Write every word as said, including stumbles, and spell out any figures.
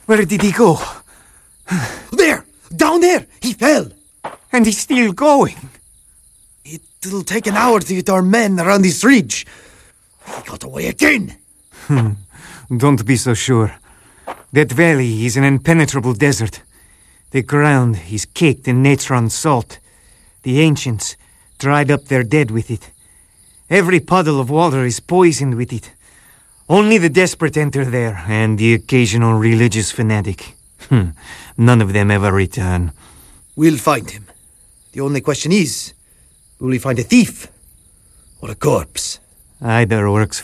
Where did he go? There! Down there! He fell! And he's still going. It'll take an hour to get our men around this ridge. He got away again! Hmm. Don't be so sure. That valley is an impenetrable desert. The ground is caked in natron salt. The ancients dried up their dead with it. Every puddle of water is poisoned with it. Only the desperate enter there, and the occasional religious fanatic. None of them ever return. We'll find him. The only question is, will we find a thief or a corpse? Either works